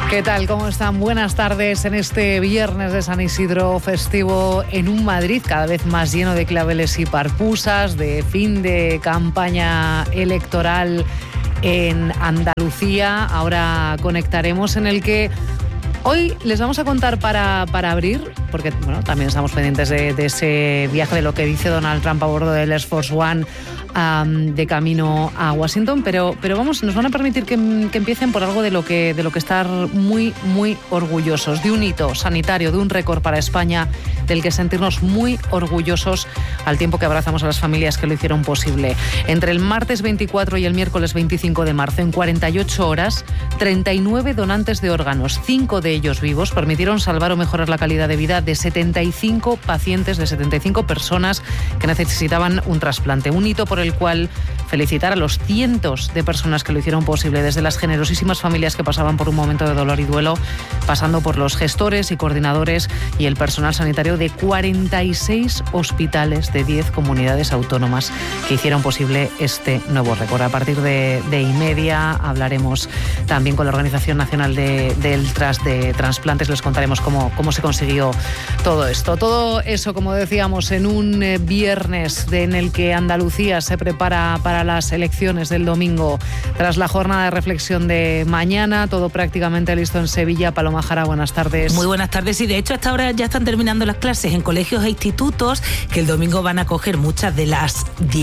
¿Qué tal? ¿Cómo están? Buenas tardes en este viernes de San Isidro festivo en un Madrid cada vez más lleno de claveles y parpusas, de fin de campaña electoral en Andalucía. Ahora conectaremos en el que hoy les vamos a contar para abrir, porque bueno, también estamos pendientes de ese viaje, de lo que dice Donald Trump a bordo del Air Force One de camino a Washington, pero vamos, nos van a permitir que empiecen por algo de lo que estar muy, muy orgullosos, de un hito sanitario, de un récord para España, del que sentirnos muy orgullosos al tiempo que abrazamos a las familias que lo hicieron posible. Entre el martes 24 y el miércoles 25 de marzo, en 48 horas, 39 donantes de órganos, 5 de ellos vivos, permitieron salvar o mejorar la calidad de vida de 75 pacientes, de 75 personas que necesitaban un trasplante. Un hito por el cual felicitar a los cientos de personas que lo hicieron posible, desde las generosísimas familias que pasaban por un momento de dolor y duelo, pasando por los gestores y coordinadores y el personal sanitario de 46 hospitales de 10 comunidades autónomas que hicieron posible este nuevo récord. A partir de 1:30 hablaremos también con la Organización Nacional del Trust de Transplantes. Les contaremos cómo se consiguió todo esto. Todo eso, como decíamos, en un viernes en el que Andalucía se prepara para las elecciones del domingo. Tras la jornada de reflexión de mañana, todo prácticamente listo en Sevilla. Paloma Jara, buenas tardes. Muy buenas tardes. Y de hecho, hasta ahora ya están terminando las clases en colegios e institutos, que el domingo van a coger muchas de las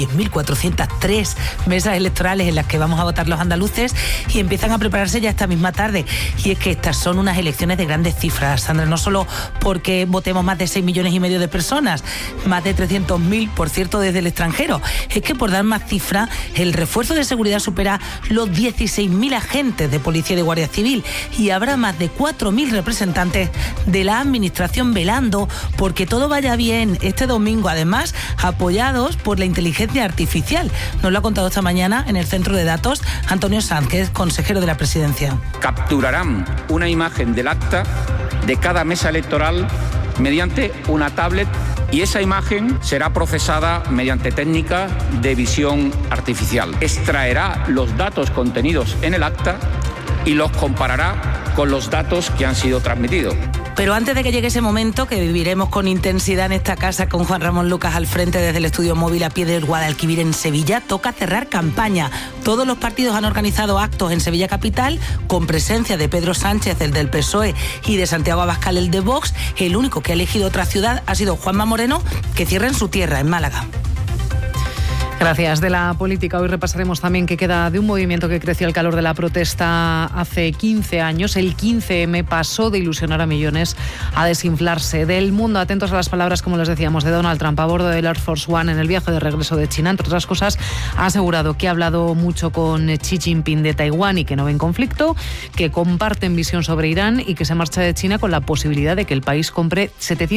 10.403 mesas electorales en las que vamos a votar los andaluces, y empiezan a prepararse ya esta misma tarde. Y es que estas son unas elecciones de grandes cifras, Sandra, no solo porque votemos más de 6,5 millones de personas, más de 300.000, por cierto, desde el extranjero. Es que, por dar más cifra, el refuerzo de seguridad supera los 16.000 agentes de policía y de guardia civil, y habrá más de 4.000 representantes de la administración velando porque todo vaya bien este domingo, además apoyados por la inteligencia artificial. Nos lo ha contado esta mañana en el centro de datos Antonio Sanz, que es consejero de la presidencia. Capturarán una imagen del acta de cada mesa electoral mediante una tablet, y esa imagen será procesada mediante técnica de visión artificial. Extraerá los datos contenidos en el acta y los comparará con los datos que han sido transmitidos. Pero antes de que llegue ese momento, que viviremos con intensidad en esta casa con Juan Ramón Lucas al frente desde el estudio móvil a pie del Guadalquivir en Sevilla, toca cerrar campaña. Todos los partidos han organizado actos en Sevilla capital con presencia de Pedro Sánchez, el del PSOE, y de Santiago Abascal, el de Vox. El único que ha elegido otra ciudad ha sido Juanma Moreno, que cierra en su tierra, en Málaga. Gracias. De la política hoy repasaremos también qué queda de un movimiento que creció al calor de la protesta hace 15 años. El 15M pasó de ilusionar a millones a desinflarse. Del mundo, atentos a las palabras, como les decíamos, de Donald Trump a bordo del Air Force One en el viaje de regreso de China. Entre otras cosas, ha asegurado que ha hablado mucho con Xi Jinping de Taiwán y que no ven conflicto, que comparten visión sobre Irán y que se marcha de China con la posibilidad de que el país compre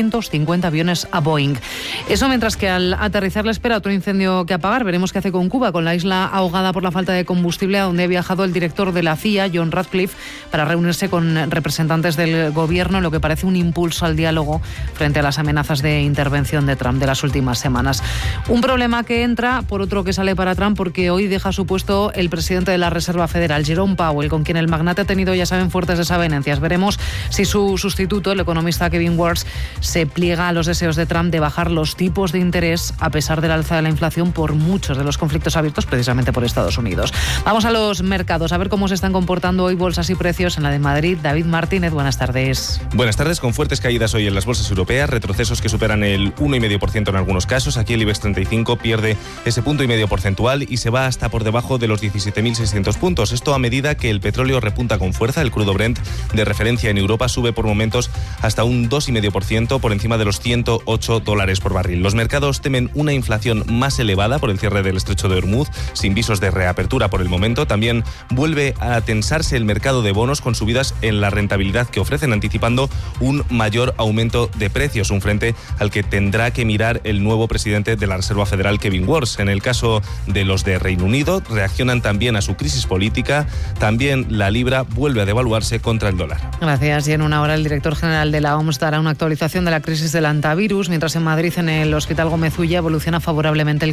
750 aviones a Boeing. Eso mientras que al aterrizar le espera otro incendio que apagar. Veremos qué hace con Cuba, con la isla ahogada por la falta de combustible, a donde ha viajado el director de la CIA, John Ratcliffe, para reunirse con representantes del gobierno, lo que parece un impulso al diálogo frente a las amenazas de intervención de Trump de las últimas semanas. Un problema que entra por otro que sale para Trump, porque hoy deja su puesto el presidente de la Reserva Federal, Jerome Powell, con quien el magnate ha tenido, ya saben, fuertes desavenencias. Veremos si su sustituto, el economista Kevin Warsh, se pliega a los deseos de Trump de bajar los tipos de interés a pesar del alza de la inflación por muchos de los conflictos abiertos precisamente por Estados Unidos. Vamos a los mercados, a ver cómo se están comportando hoy bolsas y precios. En la de Madrid, David Martínez, buenas tardes. Buenas tardes, con fuertes caídas hoy en las bolsas europeas, retrocesos que superan el 1,5% en algunos casos. Aquí el IBEX 35 pierde ese 1,5% porcentual y se va hasta por debajo de los 17.600 puntos. Esto a medida que el petróleo repunta con fuerza. El crudo Brent de referencia en Europa sube por momentos hasta un 2,5% por encima de los $108 por barril. Los mercados temen una inflación más elevada por el cierre del estrecho de Hormuz, sin visos de reapertura por el momento. También vuelve a tensarse el mercado de bonos con subidas en la rentabilidad que ofrecen, anticipando un mayor aumento de precios, un frente al que tendrá que mirar el nuevo presidente de la Reserva Federal, Kevin Warsh. En el caso de los de Reino Unido, reaccionan también a su crisis política. También la libra vuelve a devaluarse contra el dólar. Gracias. Y en una hora el director general de la OMS dará una actualización de la crisis del antivirus, mientras en Madrid, en el Hospital Gómez Ulla, evoluciona favorablemente el crucerista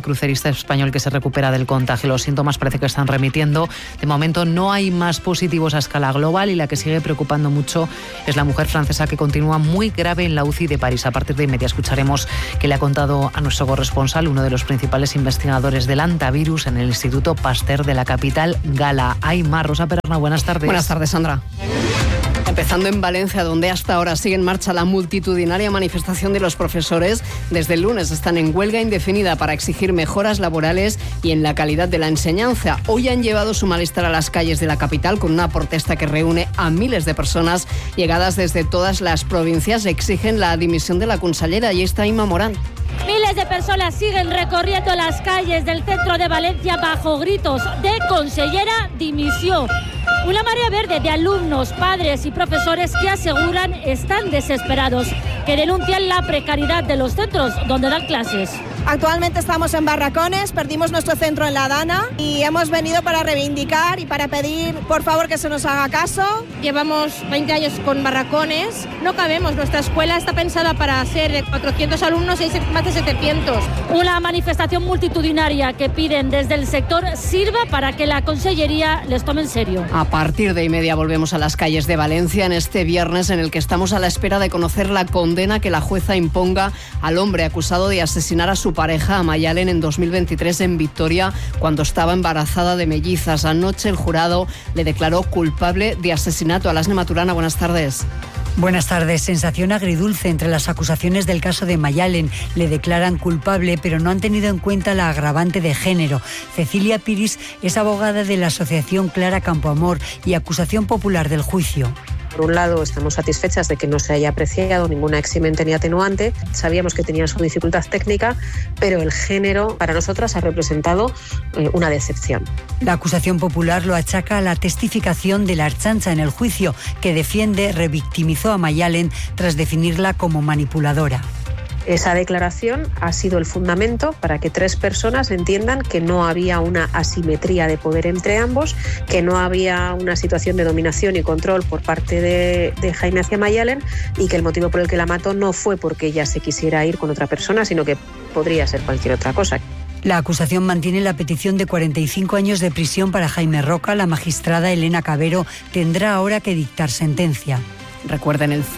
turista español que se recupera del contagio. Los síntomas parece que están remitiendo. De momento no hay más positivos a escala global y la que sigue preocupando mucho es la mujer francesa que continúa muy grave en la UCI de París. A partir de media escucharemos qué le ha contado a nuestro corresponsal, uno de los principales investigadores del antivirus en el Instituto Pasteur de la capital gala. Hay más. Rosa Perarna, buenas tardes. Buenas tardes, Sandra. Empezando en Valencia, donde hasta ahora sigue en marcha la multitudinaria manifestación de los profesores. Desde el lunes están en huelga indefinida para exigir mejoras laborales y en la calidad de la enseñanza. Hoy han llevado su malestar a las calles de la capital con una protesta que reúne a miles de personas llegadas desde todas las provincias. Exigen la dimisión de la consellera. Y está Inma Morán. Miles de personas siguen recorriendo las calles del centro de Valencia bajo gritos de consellera dimisión. Una marea verde de alumnos, padres y profesores que aseguran están desesperados, que denuncian la precariedad de los centros donde dan clases. Actualmente estamos en barracones, perdimos nuestro centro en La Dana y hemos venido para reivindicar y para pedir, por favor, que se nos haga caso. Llevamos 20 años con barracones, no cabemos, nuestra escuela está pensada para ser 400 alumnos y hay más de 700. Una manifestación multitudinaria que piden desde el sector sirva para que la consellería les tome en serio. A partir de 1:30 volvemos a las calles de Valencia en este viernes en el que estamos a la espera de conocer la condena que la jueza imponga al hombre acusado de asesinar a su pareja, a Mayalen, en 2023 en Vitoria, cuando estaba embarazada de mellizas. Anoche el jurado le declaró culpable de asesinato. Alasne Maturana, buenas tardes. Buenas tardes. Sensación agridulce entre las acusaciones del caso de Mayalen. Le declaran culpable, pero no han tenido en cuenta la agravante de género. Cecilia Piris es abogada de la asociación Clara Campoamor y acusación popular del juicio. Por un lado, estamos satisfechas de que no se haya apreciado ninguna eximente ni atenuante. Sabíamos que tenía su dificultad técnica, pero el género para nosotras ha representado una decepción. La acusación popular lo achaca a la testificación de la Ertzaintza en el juicio, que defiende revictimizó a Mayalen tras definirla como manipuladora. Esa declaración ha sido el fundamento para que 3 personas entiendan que no había una asimetría de poder entre ambos, que no había una situación de dominación y control por parte de Jaime hacia Mayalen y que el motivo por el que la mató no fue porque ella se quisiera ir con otra persona, sino que podría ser cualquier otra cosa. La acusación mantiene la petición de 45 años de prisión para Jaime Roca. La magistrada Elena Cabero tendrá ahora que dictar sentencia. Recuerden, el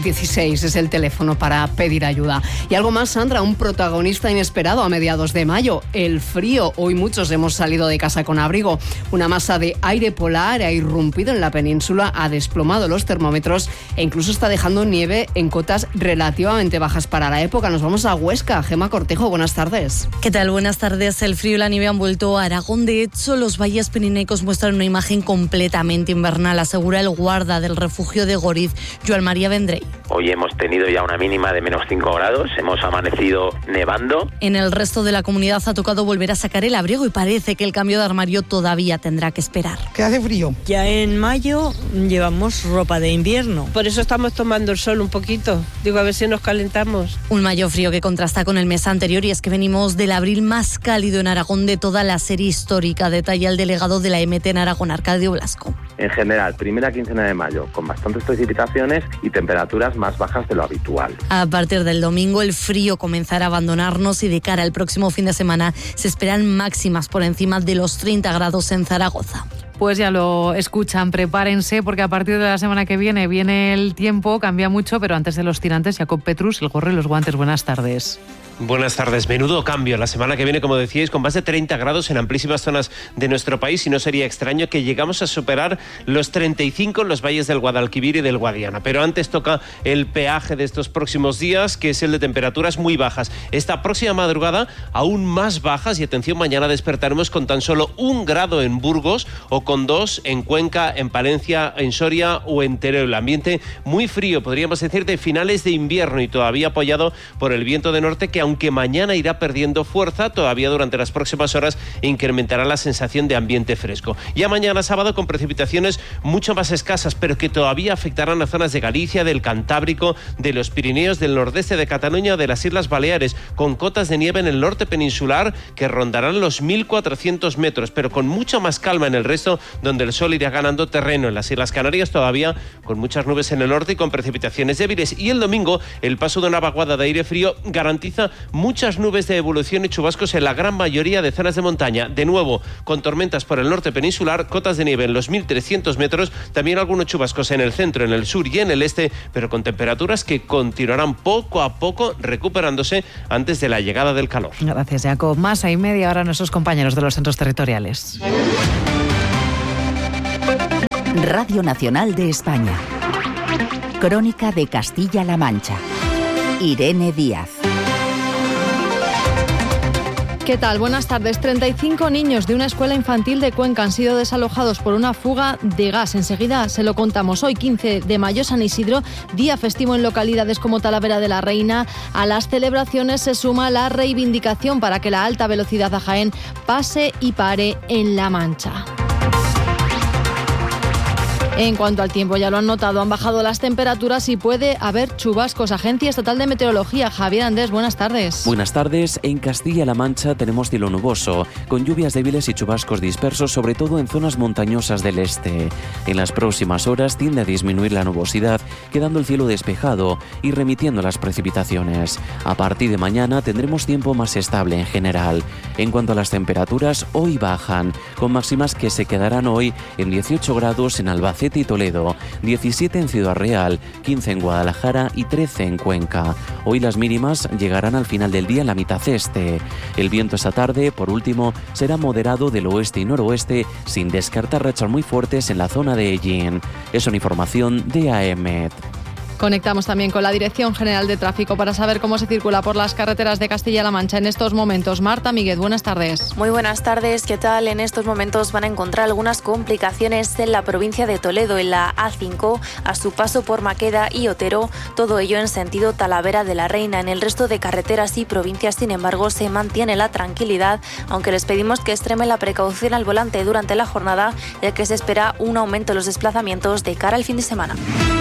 016 es el teléfono para pedir ayuda. Y algo más, Sandra, un protagonista inesperado a mediados de mayo, el frío. Hoy muchos hemos salido de casa con abrigo. Una masa de aire polar ha irrumpido en la península, ha desplomado los termómetros e incluso está dejando nieve en cotas relativamente bajas para la época. Nos vamos a Huesca. Gemma Cortejo, buenas tardes. ¿Qué tal? Buenas tardes. El frío y la nieve han vuelto a Aragón. De hecho, los valles pirineicos muestran una imagen completamente invernal, asegura el guarda del refugio de Goriz, Joan María Vendrell. Hoy hemos tenido ya una mínima de menos 5 grados, hemos amanecido nevando. En el resto de la comunidad ha tocado volver a sacar el abrigo y parece que el cambio de armario todavía tendrá que esperar. ¿Qué hace frío? Ya en mayo llevamos ropa de invierno. Por eso estamos tomando el sol un poquito. Digo, a ver si nos calentamos. Un mayo frío que contrasta con el mes anterior y es que venimos del abril más cálido en Aragón de toda la serie histórica, detalla el delegado de la EMT en Aragón, Arcadio Blasco. En general, primera quincena de mayo, con bastantes precipitaciones y temperaturas más bajas de lo habitual. A partir del domingo el frío comenzará a abandonarnos y de cara al próximo fin de semana se esperan máximas por encima de los 30 grados en Zaragoza. Pues ya lo escuchan, prepárense porque a partir de la semana que viene el tiempo, cambia mucho, pero antes de los tirantes, Jacob Petrus, el gorro y los guantes. Buenas tardes. Buenas tardes. Menudo cambio la semana que viene, como decíais, con más de 30 grados en amplísimas zonas de nuestro país y no sería extraño que llegamos a superar los 35 en los valles del Guadalquivir y del Guadiana. Pero antes toca el peaje de estos próximos días, que es el de temperaturas muy bajas. Esta próxima madrugada aún más bajas y atención, mañana despertaremos con tan solo 1 grado en Burgos o con 2 en Cuenca, en Palencia, en Soria o en Teruel. El ambiente muy frío, podríamos decir de finales de invierno y todavía apoyado por el viento de norte que aunque mañana irá perdiendo fuerza, todavía durante las próximas horas incrementará la sensación de ambiente fresco. Ya mañana sábado con precipitaciones mucho más escasas, pero que todavía afectarán a zonas de Galicia, del Cantábrico, de los Pirineos, del nordeste de Cataluña o de las Islas Baleares, con cotas de nieve en el norte peninsular que rondarán los 1.400 metros, pero con mucha más calma en el resto, donde el sol irá ganando terreno. En las Islas Canarias todavía con muchas nubes en el norte y con precipitaciones débiles. Y el domingo el paso de una vaguada de aire frío garantiza muchas nubes de evolución y chubascos en la gran mayoría de zonas de montaña. De nuevo, con tormentas por el norte peninsular, cotas de nieve en los 1.300 metros, también algunos chubascos en el centro, en el sur y en el este, pero con temperaturas que continuarán poco a poco recuperándose antes de la llegada del calor. Gracias, Jacob. Más y media hora nuestros compañeros de los centros territoriales. Radio Nacional de España. Crónica de Castilla-La Mancha. Irene Díaz. ¿Qué tal? Buenas tardes. 35 niños de una escuela infantil de Cuenca han sido desalojados por una fuga de gas. Enseguida se lo contamos. Hoy, 15 de mayo, San Isidro, día festivo en localidades como Talavera de la Reina. A las celebraciones se suma la reivindicación para que la alta velocidad a Jaén pase y pare en La Mancha. En cuanto al tiempo, ya lo han notado, han bajado las temperaturas y puede haber chubascos. Agencia Estatal de Meteorología, Javier Andrés, buenas tardes. Buenas tardes. En Castilla-La Mancha tenemos cielo nuboso, con lluvias débiles y chubascos dispersos, sobre todo en zonas montañosas del este. En las próximas horas tiende a disminuir la nubosidad, quedando el cielo despejado y remitiendo las precipitaciones. A partir de mañana tendremos tiempo más estable en general. En cuanto a las temperaturas, hoy bajan, con máximas que se quedarán hoy en 18 grados en Albacete y Toledo, 17 en Ciudad Real, 15 en Guadalajara y 13 en Cuenca. Hoy las mínimas llegarán al final del día en la mitad este. El viento esta tarde, por último, será moderado del oeste y noroeste, sin descartar rachas muy fuertes en la zona de Ellín. Es una información de AEMET. Conectamos también con la Dirección General de Tráfico para saber cómo se circula por las carreteras de Castilla-La Mancha en estos momentos. Marta Míguez, buenas tardes. Muy buenas tardes, ¿qué tal? En estos momentos van a encontrar algunas complicaciones en la provincia de Toledo, en la A5, a su paso por Maqueda y Otero, todo ello en sentido Talavera de la Reina. En el resto de carreteras y provincias, sin embargo, se mantiene la tranquilidad, aunque les pedimos que extremen la precaución al volante durante la jornada, ya que se espera un aumento en los desplazamientos de cara al fin de semana.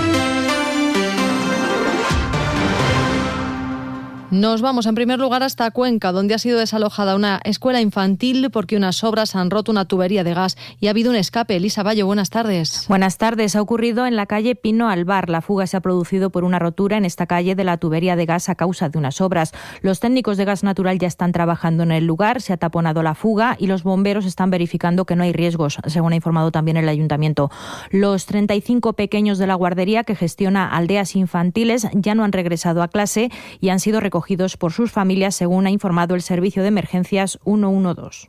Nos vamos en primer lugar hasta Cuenca, donde ha sido desalojada una escuela infantil porque unas obras han roto una tubería de gas y ha habido un escape. Elisa Bayo, buenas tardes. Buenas tardes. Ha ocurrido en la calle Pino Albar. La fuga se ha producido por una rotura en esta calle de la tubería de gas a causa de unas obras. Los técnicos de gas natural ya están trabajando en el lugar, se ha taponado la fuga y los bomberos están verificando que no hay riesgos, según ha informado también el ayuntamiento. Los 35 pequeños de la guardería que gestiona Aldeas Infantiles ya no han regresado a clase y han sido recogidos por sus familias, según ha informado el Servicio de Emergencias 112.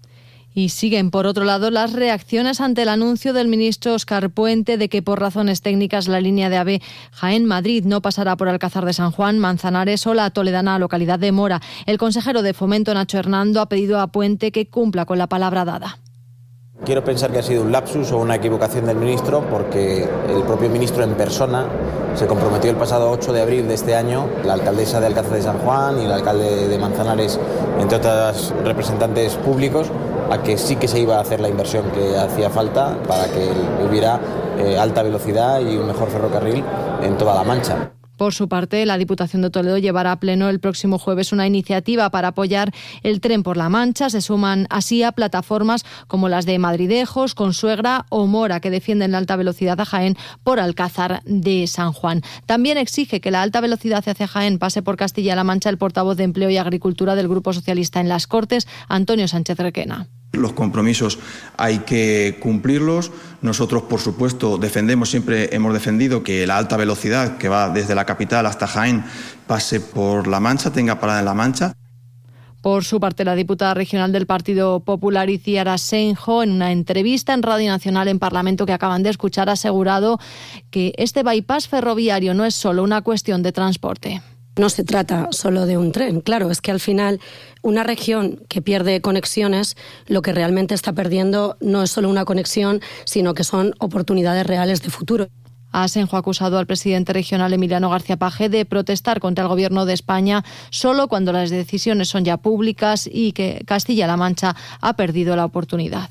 Y siguen, por otro lado, las reacciones ante el anuncio del ministro Óscar Puente de que por razones técnicas la línea de AVE Jaén-Madrid no pasará por Alcázar de San Juan, Manzanares o la toledana localidad de Mora. El consejero de Fomento, Nacho Hernando, ha pedido a Puente que cumpla con la palabra dada. Quiero pensar que ha sido un lapsus o una equivocación del ministro, porque el propio ministro en persona se comprometió el pasado 8 de abril de este año, la alcaldesa de Alcázar de San Juan y el alcalde de Manzanares, entre otros representantes públicos, a que sí que se iba a hacer la inversión que hacía falta para que hubiera alta velocidad y un mejor ferrocarril en toda La Mancha. Por su parte, la Diputación de Toledo llevará a pleno el próximo jueves una iniciativa para apoyar el tren por La Mancha. Se suman así a plataformas como las de Madridejos, Consuegra o Mora, que defienden la alta velocidad a Jaén por Alcázar de San Juan. También exige que la alta velocidad hacia Jaén pase por Castilla-La Mancha el portavoz de Empleo y Agricultura del Grupo Socialista en las Cortes, Antonio Sánchez Requena. Los compromisos hay que cumplirlos. Nosotros, por supuesto, siempre hemos defendido que la alta velocidad que va desde la capital hasta Jaén pase por La Mancha, tenga parada en La Mancha. Por su parte, la diputada regional del Partido Popular, Iciar Asenjo, en una entrevista en Radio Nacional en Parlamento que acaban de escuchar, ha asegurado que este bypass ferroviario no es solo una cuestión de transporte. No se trata solo de un tren, claro, es que al final una región que pierde conexiones, lo que realmente está perdiendo no es solo una conexión, sino que son oportunidades reales de futuro. Asenjo ha acusado al presidente regional Emiliano García Paje de protestar contra el Gobierno de España solo cuando las decisiones son ya públicas y que Castilla-La Mancha ha perdido la oportunidad.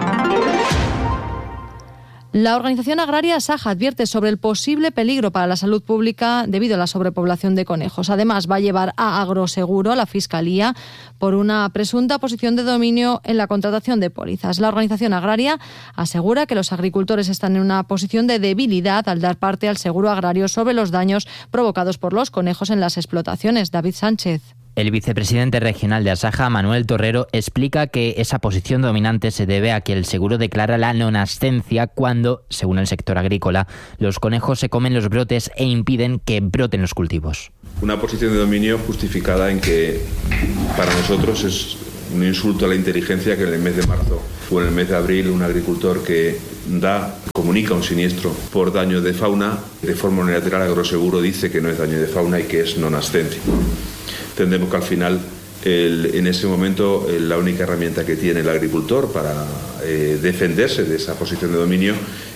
La organización agraria Saja advierte sobre el posible peligro para la salud pública debido a la sobrepoblación de conejos. Además, va a llevar a Agroseguro a la Fiscalía por una presunta posición de dominio en la contratación de pólizas. La organización agraria asegura que los agricultores están en una posición de debilidad al dar parte al seguro agrario sobre los daños provocados por los conejos en las explotaciones. David Sánchez. El vicepresidente regional de Asaja, Manuel Torrero, explica que esa posición dominante se debe a que el seguro declara la nonascencia cuando, según el sector agrícola, los conejos se comen los brotes e impiden que broten los cultivos. Una posición de dominio justificada en que para nosotros es un insulto a la inteligencia que en el mes de marzo o en el mes de abril un agricultor que comunica un siniestro por daño de fauna, de forma unilateral Agroseguro dice que no es daño de fauna y que es nonascencia. Entendemos que al final, en ese momento, la única herramienta que tiene el agricultor para defenderse de esa posición de dominio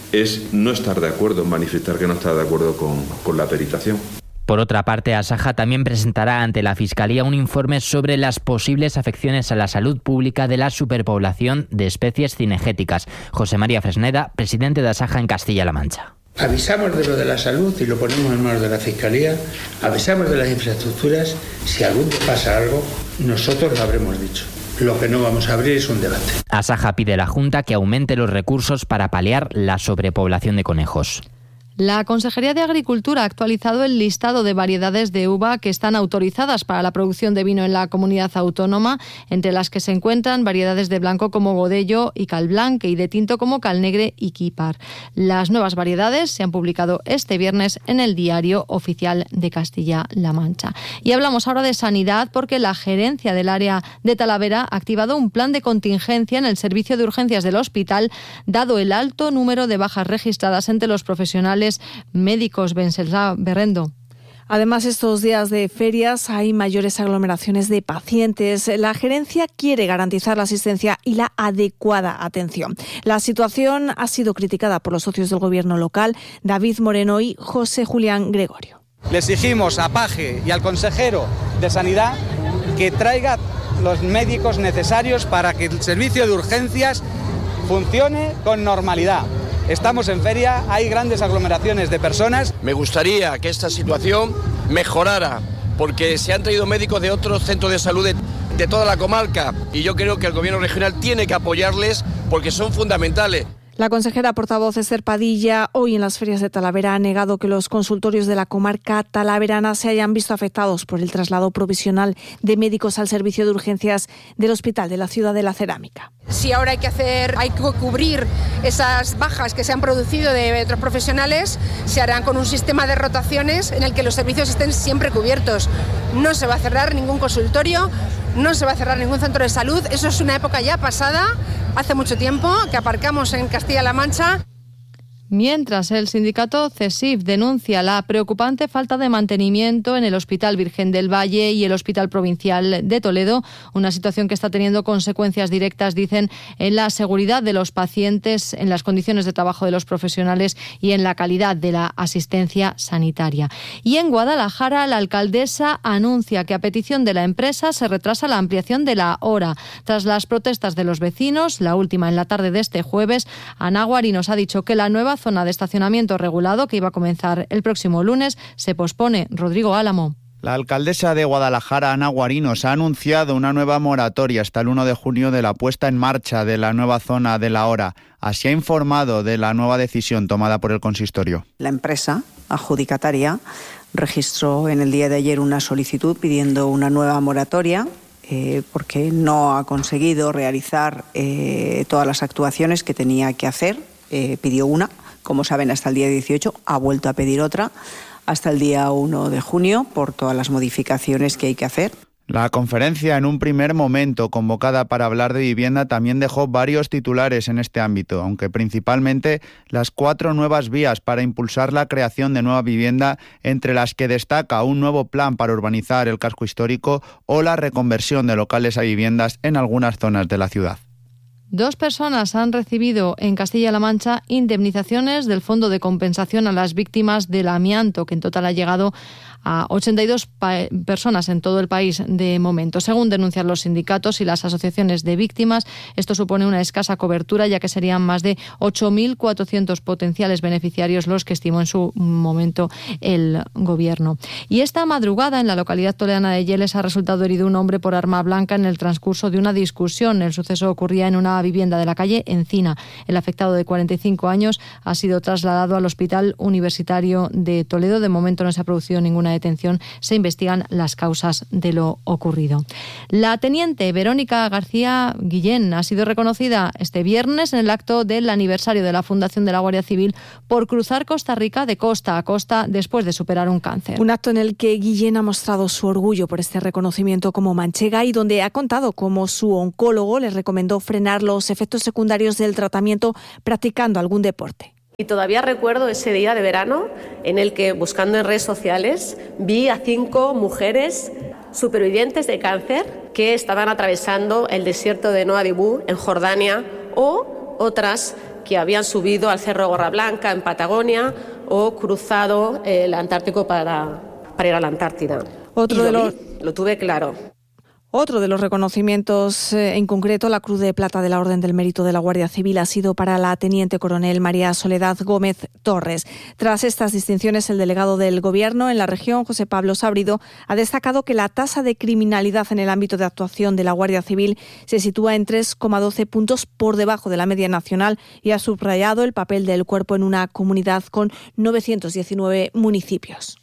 es no estar de acuerdo, manifestar que no está de acuerdo con la peritación. Por otra parte, Asaja también presentará ante la Fiscalía un informe sobre las posibles afecciones a la salud pública de la superpoblación de especies cinegéticas. José María Fresneda, presidente de Asaja en Castilla-La Mancha. Avisamos de lo de la salud y lo ponemos en manos de la Fiscalía, avisamos de las infraestructuras, si algún día pasa algo, nosotros lo habremos dicho. Lo que no vamos a abrir es un debate. Asaja pide a la Junta que aumente los recursos para paliar la sobrepoblación de conejos. La Consejería de Agricultura ha actualizado el listado de variedades de uva que están autorizadas para la producción de vino en la comunidad autónoma, entre las que se encuentran variedades de blanco como Godello y Calblanc y de tinto como Calnegre y Quípar. Las nuevas variedades se han publicado este viernes en el Diario Oficial de Castilla-La Mancha. Y hablamos ahora de sanidad porque la gerencia del área de Talavera ha activado un plan de contingencia en el servicio de urgencias del hospital, dado el alto número de bajas registradas entre los profesionales médicos. Benselza Berrendo. Además, estos días de ferias hay mayores aglomeraciones de pacientes. La gerencia quiere garantizar la asistencia y la adecuada atención. La situación ha sido criticada por los socios del gobierno local, David Moreno y José Julián Gregorio. Le exigimos a Paje y al consejero de Sanidad que traiga los médicos necesarios para que el servicio de urgencias funcione con normalidad. Estamos en feria, hay grandes aglomeraciones de personas. Me gustaría que esta situación mejorara, porque se han traído médicos de otros centros de salud de toda la comarca y yo creo que el gobierno regional tiene que apoyarles porque son fundamentales. La consejera portavoz Esther Padilla hoy en las ferias de Talavera ha negado que los consultorios de la comarca talaverana se hayan visto afectados por el traslado provisional de médicos al servicio de urgencias del Hospital de la Ciudad de la Cerámica. Si ahora hay que cubrir esas bajas que se han producido de otros profesionales, se harán con un sistema de rotaciones en el que los servicios estén siempre cubiertos. No se va a cerrar ningún consultorio, no se va a cerrar ningún centro de salud. Eso es una época ya pasada, hace mucho tiempo, que aparcamos en Castilla-La Mancha. Mientras, el sindicato CESIF denuncia la preocupante falta de mantenimiento en el Hospital Virgen del Valle y el Hospital Provincial de Toledo, una situación que está teniendo consecuencias directas, dicen, en la seguridad de los pacientes, en las condiciones de trabajo de los profesionales y en la calidad de la asistencia sanitaria. Y en Guadalajara, la alcaldesa anuncia que a petición de la empresa se retrasa la ampliación de la hora. Tras las protestas de los vecinos, la última en la tarde de este jueves, Ana Guari nos ha dicho que la nueva zona de estacionamiento regulado, que iba a comenzar el próximo lunes, se pospone. Rodrigo Álamo. La alcaldesa de Guadalajara, Ana Guarinos, ha anunciado una nueva moratoria hasta el 1 de junio de la puesta en marcha de la nueva zona de la hora. Así ha informado de la nueva decisión tomada por el consistorio. La empresa adjudicataria registró en el día de ayer una solicitud pidiendo una nueva moratoria porque no ha conseguido realizar todas las actuaciones que tenía que hacer. Pidió una, como saben, hasta el día 18, ha vuelto a pedir otra hasta el día 1 de junio por todas las modificaciones que hay que hacer. La conferencia, en un primer momento convocada para hablar de vivienda, también dejó varios titulares en este ámbito, aunque principalmente las 4 nuevas vías para impulsar la creación de nueva vivienda, entre las que destaca un nuevo plan para urbanizar el casco histórico o la reconversión de locales a viviendas en algunas zonas de la ciudad. 2 personas han recibido en Castilla-La Mancha indemnizaciones del Fondo de Compensación a las Víctimas del Amianto, que en total ha llegado a 82 personas en todo el país de momento. Según denuncian los sindicatos y las asociaciones de víctimas, esto supone una escasa cobertura, ya que serían más de 8.400 potenciales beneficiarios los que estimó en su momento el Gobierno. Y esta madrugada, en la localidad toledana de Yeles, ha resultado herido un hombre por arma blanca en el transcurso de una discusión. El suceso ocurría en una una vivienda de la calle Encina. El afectado de 45 años ha sido trasladado al Hospital Universitario de Toledo. De momento no se ha producido ninguna detención. Se investigan las causas de lo ocurrido. La teniente Verónica García Guillén ha sido reconocida este viernes en el acto del aniversario de la fundación de la Guardia Civil por cruzar Costa Rica de costa a costa después de superar un cáncer. Un acto en el que Guillén ha mostrado su orgullo por este reconocimiento como manchega y donde ha contado cómo su oncólogo le recomendó frenar los efectos secundarios del tratamiento practicando algún deporte. Y todavía recuerdo ese día de verano en el que, buscando en redes sociales, vi a 5 mujeres supervivientes de cáncer que estaban atravesando el desierto de Nuadhibou en Jordania, o otras que habían subido al Cerro Gorra Blanca en Patagonia o cruzado el Antártico para ir a la Antártida. Lo tuve claro. Otro de los reconocimientos, en concreto la Cruz de Plata de la Orden del Mérito de la Guardia Civil, ha sido para la teniente coronel María Soledad Gómez Torres. Tras estas distinciones, el delegado del Gobierno en la región, José Pablo Sábrido, ha destacado que la tasa de criminalidad en el ámbito de actuación de la Guardia Civil se sitúa en 3,12 puntos por debajo de la media nacional y ha subrayado el papel del cuerpo en una comunidad con 919 municipios.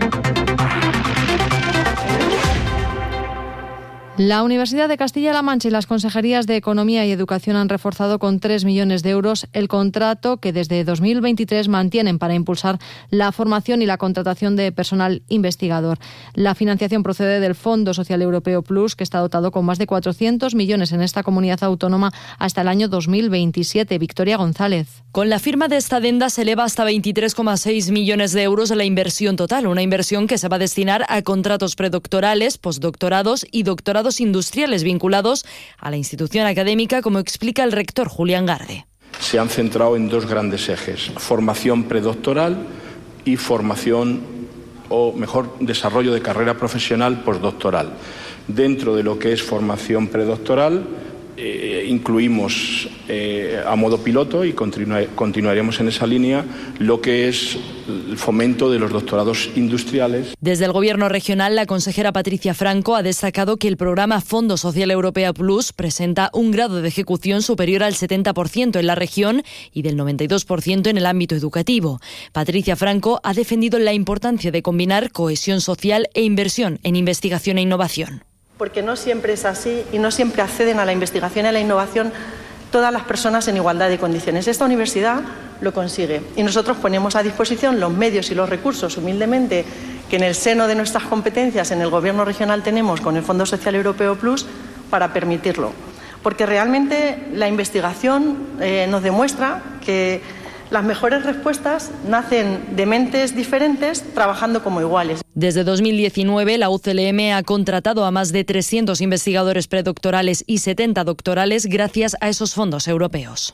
La Universidad de Castilla-La Mancha y las Consejerías de Economía y Educación han reforzado con 3 millones de euros el contrato que desde 2023 mantienen para impulsar la formación y la contratación de personal investigador. La financiación procede del Fondo Social Europeo Plus, que está dotado con más de 400 millones en esta comunidad autónoma hasta el año 2027. Victoria González. Con la firma de esta adenda se eleva hasta 23,6 millones de euros la inversión total, una inversión que se va a destinar a contratos predoctorales, postdoctorados y doctorados industriales vinculados a la institución académica, como explica el rector Julián Garde. Se han centrado en 2 grandes ejes: formación predoctoral y formación, o mejor, desarrollo de carrera profesional postdoctoral. Dentro de lo que es formación predoctoral, incluimos a modo piloto, y continuaremos en esa línea, lo que es el fomento de los doctorados industriales. Desde el Gobierno regional, la consejera Patricia Franco ha destacado que el programa Fondo Social Europeo Plus presenta un grado de ejecución superior al 70% en la región y del 92% en el ámbito educativo. Patricia Franco ha defendido la importancia de combinar cohesión social e inversión en investigación e innovación. Porque no siempre es así y no siempre acceden a la investigación y a la innovación todas las personas en igualdad de condiciones. Esta universidad lo consigue y nosotros ponemos a disposición los medios y los recursos, humildemente, que en el seno de nuestras competencias en el Gobierno regional tenemos con el Fondo Social Europeo Plus para permitirlo. Porque realmente la investigación nos demuestra que las mejores respuestas nacen de mentes diferentes trabajando como iguales. Desde 2019, la UCLM ha contratado a más de 300 investigadores predoctorales y 70 doctorales gracias a esos fondos europeos.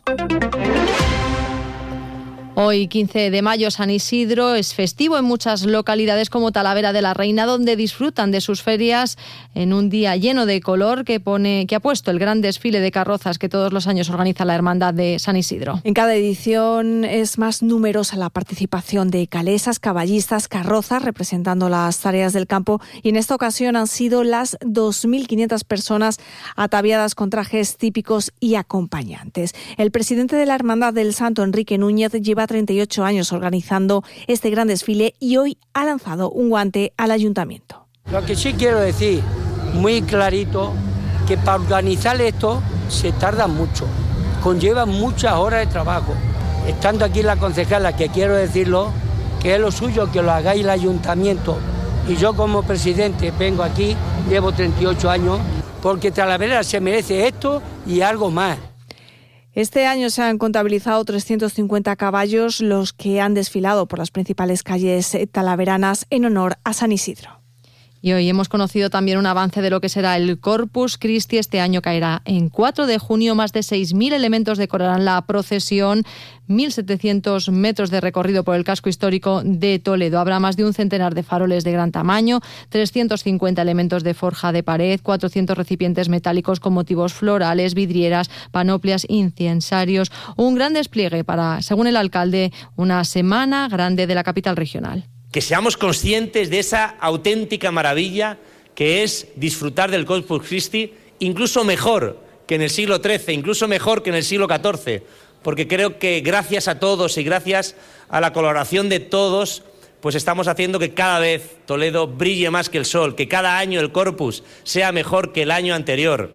Hoy, 15 de mayo, San Isidro es festivo en muchas localidades como Talavera de la Reina, donde disfrutan de sus ferias en un día lleno de color que ha puesto el gran desfile de carrozas que todos los años organiza la Hermandad de San Isidro. En cada edición es más numerosa la participación de calesas, caballistas, carrozas representando las tareas del campo, y en esta ocasión han sido las 2.500 personas ataviadas con trajes típicos y acompañantes. El presidente de la Hermandad del Santo, Enrique Núñez, lleva 38 años organizando este gran desfile y hoy ha lanzado un guante al ayuntamiento. Lo que sí quiero decir, muy clarito, que para organizar esto se tarda mucho, conlleva muchas horas de trabajo. Estando aquí la concejala, que quiero decirlo, que es lo suyo que lo hagáis el ayuntamiento, y yo como presidente vengo aquí, llevo 38 años, porque Talavera se merece esto y algo más. Este año se han contabilizado 350 caballos, los que han desfilado por las principales calles talaveranas en honor a San Isidro. Y hoy hemos conocido también un avance de lo que será el Corpus Christi. Este año caerá en 4 de junio. Más de 6.000 elementos decorarán la procesión. 1.700 metros de recorrido por el casco histórico de Toledo. Habrá más de un centenar de faroles de gran tamaño, 350 elementos de forja de pared, 400 recipientes metálicos con motivos florales, vidrieras, panoplias, incensarios. Un gran despliegue para, según el alcalde, una semana grande de la capital regional. Que seamos conscientes de esa auténtica maravilla que es disfrutar del Corpus Christi, incluso mejor que en el siglo XIII, incluso mejor que en el siglo XIV, porque creo que gracias a todos y gracias a la colaboración de todos, pues estamos haciendo que cada vez Toledo brille más que el sol, que cada año el Corpus sea mejor que el año anterior.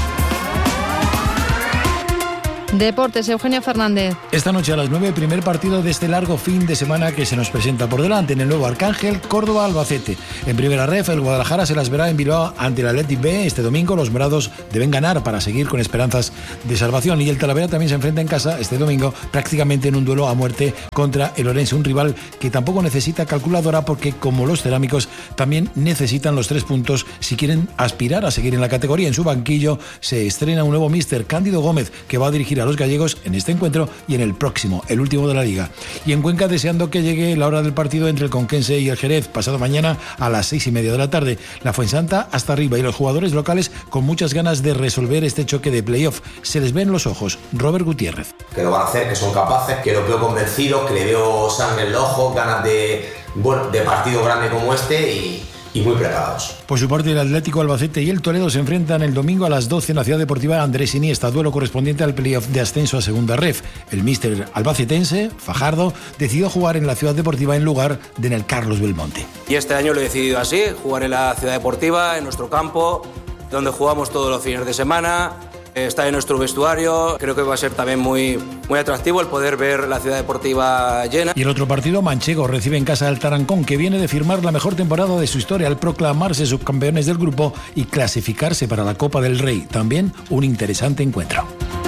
Deportes, Eugenio Fernández. Esta noche a las 9, primer partido de este largo fin de semana que se nos presenta por delante en el nuevo Arcángel, Córdoba-Albacete. En primera ref, el Guadalajara se las verá en Bilbao ante el Athletic B. Este domingo los morados deben ganar para seguir con esperanzas de salvación. Y el Talavera también se enfrenta en casa este domingo prácticamente en un duelo a muerte contra el Orense, un rival que tampoco necesita calculadora porque, como los cerámicos, también necesitan los 3 puntos si quieren aspirar a seguir en la categoría. En su banquillo se estrena un nuevo míster, Cándido Gómez, que va a dirigir a los gallegos en este encuentro y en el próximo, el último de la Liga. Y en Cuenca, deseando que llegue la hora del partido entre el Conquense y el Jerez, pasado mañana a las 6:30 de la tarde. La Fuensanta hasta arriba y los jugadores locales con muchas ganas de resolver este choque de playoff. Se les ve en los ojos. Robert Gutiérrez. Que lo van a hacer, que son capaces, que los veo convencidos, que le veo sangre en los ojos, ganas de partido grande como este y muy preparados. Por su parte, el Atlético Albacete y el Toledo se enfrentan el domingo a las 12 en la Ciudad Deportiva Andrés Iniesta, duelo correspondiente al playoff de ascenso a segunda ref. El míster albacetense, Fajardo, decidió jugar en la Ciudad Deportiva en lugar de en el Carlos Belmonte. Y este año lo he decidido así, jugar en la Ciudad Deportiva, en nuestro campo, donde jugamos todos los fines de semana. Está en nuestro vestuario, creo que va a ser también muy atractivo el poder ver la Ciudad Deportiva llena. Y el otro partido, Manchego recibe en casa al Tarancón, que viene de firmar la mejor temporada de su historia al proclamarse subcampeones del grupo y clasificarse para la Copa del Rey. También un interesante encuentro.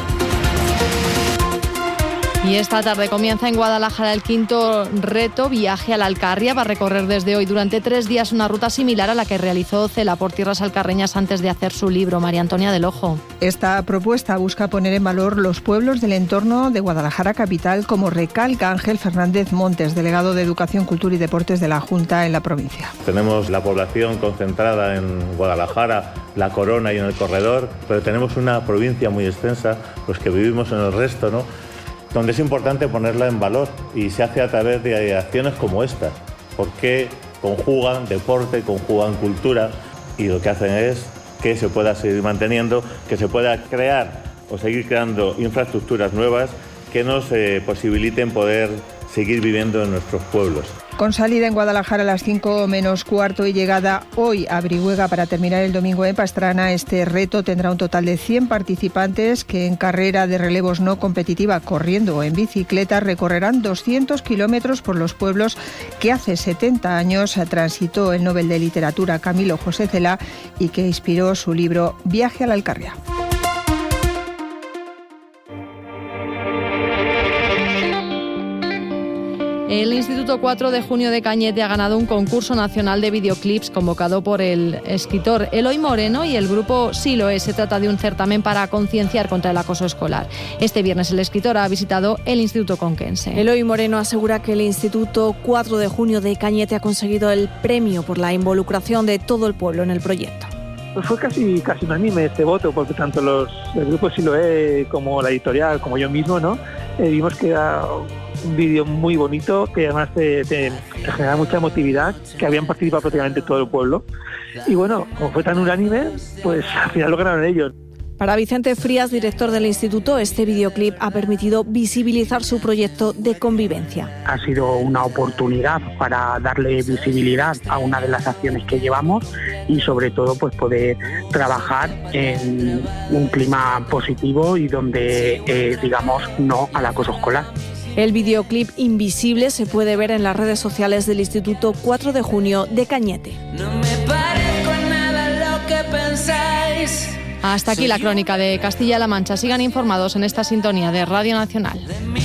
Y esta tarde comienza en Guadalajara el quinto reto Viaje a la Alcarria. Va a recorrer desde hoy durante 3 días una ruta similar a la que realizó Cela por tierras alcarreñas antes de hacer su libro. María Antonia del Ojo. Esta propuesta busca poner en valor los pueblos del entorno de Guadalajara capital, como recalca Ángel Fernández Montes, delegado de Educación, Cultura y Deportes de la Junta en la provincia. Tenemos la población concentrada en Guadalajara, La Corona y en el corredor, pero tenemos una provincia muy extensa, los que vivimos en el resto, ¿no?, donde es importante ponerla en valor y se hace a través de acciones como esta, porque conjugan deporte, conjugan cultura y lo que hacen es que se pueda seguir manteniendo, que se pueda crear o seguir creando infraestructuras nuevas que nos posibiliten poder seguir viviendo en nuestros pueblos. Con salida en Guadalajara a las 5:45 y llegada hoy a Brihuega para terminar el domingo en Pastrana, este reto tendrá un total de 100 participantes que en carrera de relevos no competitiva, corriendo o en bicicleta, recorrerán 200 kilómetros por los pueblos que hace 70 años transitó el Nobel de Literatura Camilo José Cela y que inspiró su libro Viaje a la Alcarria. El Instituto 4 de Junio de Cañete ha ganado un concurso nacional de videoclips convocado por el escritor Eloy Moreno y el grupo Siloé. Se trata de un certamen para concienciar contra el acoso escolar. Este viernes el escritor ha visitado el Instituto Conquense. Eloy Moreno asegura que el Instituto 4 de Junio de Cañete ha conseguido el premio por la involucración de todo el pueblo en el proyecto. Pues fue casi unánime este voto, porque tanto el grupo Siloé como la editorial, como yo mismo, ¿no? Vimos que era un vídeo muy bonito, que además te genera mucha emotividad, que habían participado prácticamente todo el pueblo. Y bueno, como fue tan unánime, pues al final lo ganaron ellos. Para Vicente Frías, director del instituto, este videoclip ha permitido visibilizar su proyecto de convivencia. Ha sido una oportunidad para darle visibilidad a una de las acciones que llevamos y sobre todo pues poder trabajar en un clima positivo y donde digamos no al acoso escolar. El videoclip Invisible se puede ver en las redes sociales del Instituto 4 de Junio de Cañete. No me parezco en nada lo que pensáis. Hasta aquí la crónica de Castilla-La Mancha. Sigan informados en esta sintonía de Radio Nacional.